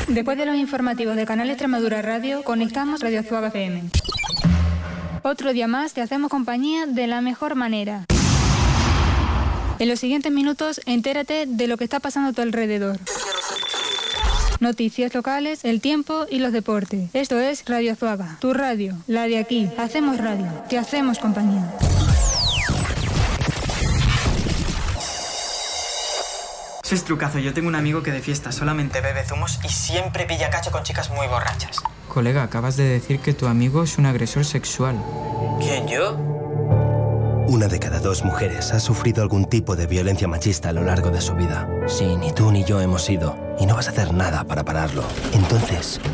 Después de los informativos de Canal Extremadura Radio, conectamos Radio Zuaga FM. Otro día más te hacemos compañía de la mejor manera. En los siguientes minutos, entérate de lo que está pasando a tu alrededor. Noticias locales, el tiempo y los deportes. Esto es Radio Zuaga, tu radio, la de aquí. Hacemos radio, te hacemos compañía. Ese es trucazo. Yo tengo un amigo que de fiesta solamente bebe zumos y siempre pilla cacho con chicas muy borrachas. Colega, acabas de decir que tu amigo es un agresor sexual. ¿Quién, yo? 1 de cada 2 mujeres ha sufrido algún tipo de violencia machista a lo largo de su vida. Sí, ni tú ni yo hemos sido, y no vas a hacer nada para pararlo. Entonces,